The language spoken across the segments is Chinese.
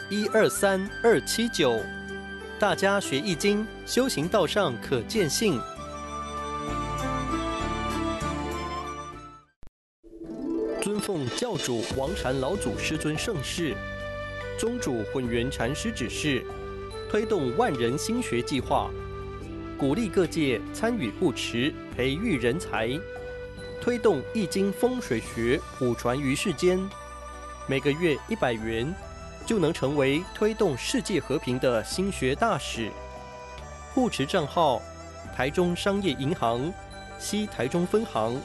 123-279。大家学易经，修行道上可见性。尊奉教主王禅老祖师尊盛世，宗主混元禅师指示，推动万人心学计划，鼓励各界参与护持，培育人才，推动易经风水学普传于世间。每个月100元，就能成为推动世界和平的心学大使。护持账号：台中商业银行西台中分行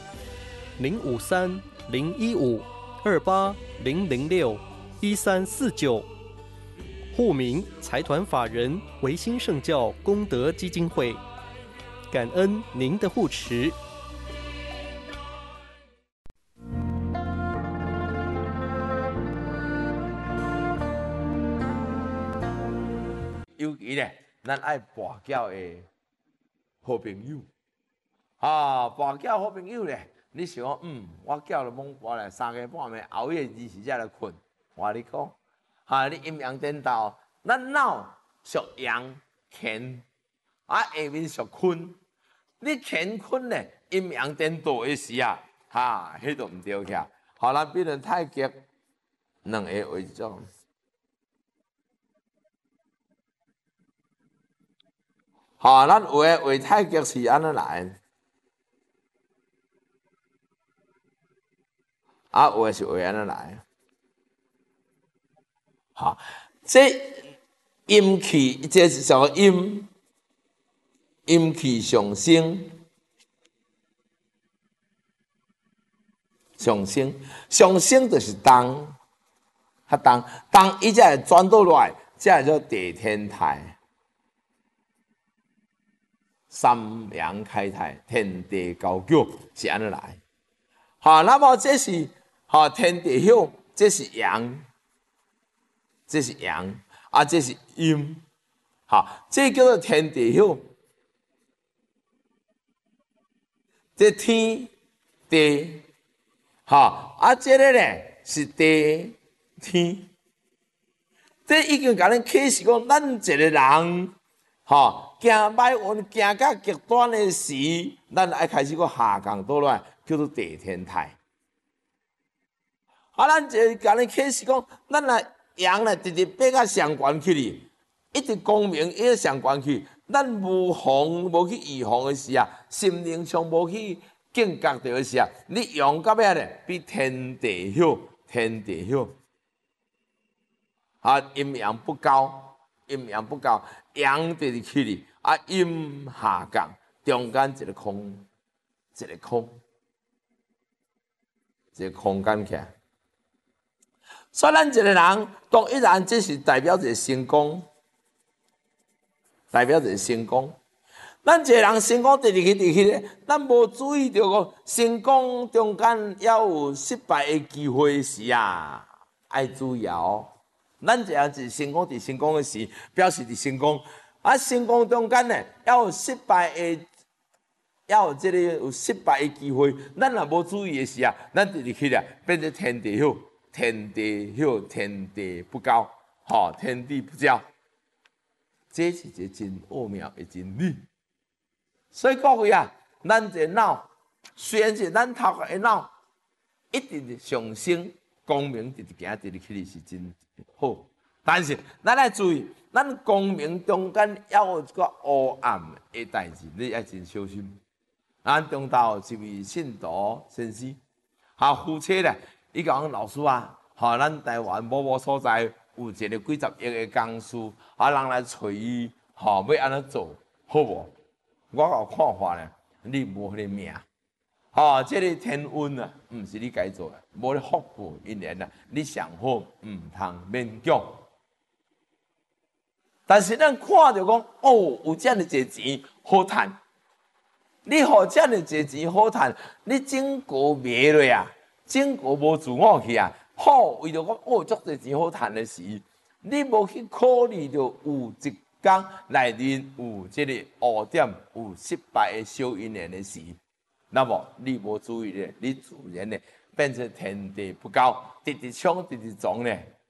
053-015-28-006-1349。户名：财团法人维新圣教功德基金会。感恩您的护持。 尤其咧，咱爱跋筊的好朋友，跋筊好朋友咧，你想我筊就懵跋咧，3更半暝熬夜2时才来困。我跟你讲，你阴阳颠倒，咱脑属阳乾，下面属坤。你乾坤咧，阴阳颠倒的时迄都唔对起。咱变成太极2个为种。咱有诶为太极是安尼来，有诶是为安尼来。这阴气，这是什么阴？阴气上升，就是动，动伊才会转倒来，才会叫地天台。三阳开泰，天地交九是安尼来。那么这是天地晓，这是阳，这是阴。这叫做天地晓。这天地，这个咧是地天。这已经甲咱启示讲，咱一个人。行歹运行到极端的时，咱爱开始个下降倒来，叫做地天台。咱就甲你启示讲，咱若阳咧直直爬到上悬去哩，一直光明一直上悬去，咱无去预防的时心灵上无去警觉到的时你用到尾咧，比天地晓，阴阳不高，阳就是去哩，阴下降，中间一个空间起来。所以咱一个人，当一然这是代表一个成功，咱一个人成功直去咧，咱无注意到讲成功中间也有失败的机会时爱注意哦。咱这样子成功伫成功的时，表示伫成功。成功中间呢，要有失败的，有失败的机会。咱若无注意的时咱直直去咧，变成天地晓，天地不高，天地不交。这是一个真奥妙的真理。所以各位咱这脑虽然是咱头壳的脑，一直上升。光明直直行，直直去是真好，但是咱要注意，咱光明中间要有一个黑暗的代志，你要真小心。咱中道一位信徒先生，夫妻咧，伊讲老师咱台湾某所在有一个几十亿的公司，人来找伊，要安怎做，好无？我有看法咧，你无迄个命。这个天运不是你该做的，无你福报因缘你上好唔通勉强。但是咱看到讲，有这样的侪钱好赚，你互这样的侪钱好赚，你整个灭落整个无自我去为着讲足侪钱好赚的时，你无去考虑到有一天内面有这个污点、有失败的小因缘的时。那么你无注意咧，你自然咧变成天地不高，直直冲直直撞咧，